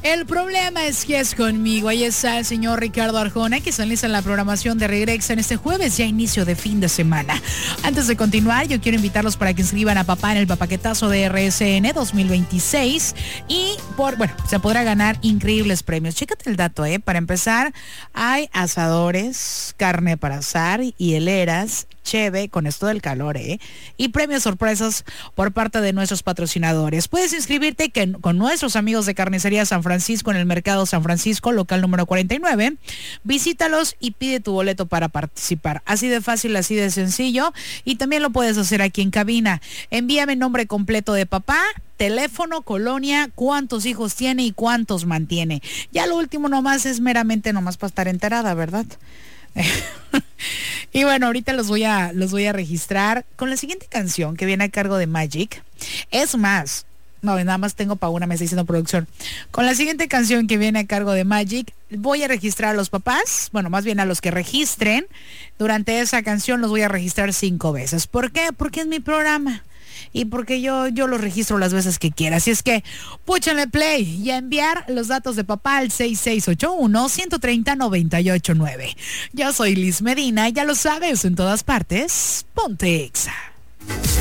El problema es que es conmigo. Ahí está el señor Ricardo Arjona, que se lista en la programación de Regrexa en este jueves, ya inicio de fin de semana. Antes de continuar, yo quiero invitarlos para que inscriban a papá en el papaquetazo de RSN 2026 y se podrá ganar increíbles premios. Chécate el dato, para empezar, hay asadores, carne para asar y hieleras, cheve con esto del calor, y premios sorpresas por parte de nuestros patrocinadores. Puedes inscribirte con nuestros amigos de Carnicería San Francisco en el Mercado San Francisco, local número 49. Visítalos y pide tu boleto para participar. Así de fácil, así de sencillo. Y también lo puedes hacer aquí en cabina. Envíame nombre completo de papá, teléfono, colonia, cuántos hijos tiene y cuántos mantiene. Ya lo último nomás es meramente nomás para estar enterada, ¿verdad? Y bueno, ahorita los voy a registrar con la siguiente canción que viene a cargo de Magic. Es más, no, nada más tengo para una, me está diciendo producción. Con la siguiente canción que viene a cargo de Magic, voy a registrar a los papás, más bien a los que registren. Durante esa canción los voy a registrar 5 veces. ¿Por qué? Porque es mi programa. Y porque yo los registro las veces que quiera. Así es que, púchenle play y a enviar los datos de papá al 6681-130-989. Yo soy Liz Medina, ya lo sabes, en todas partes, ponte Exa.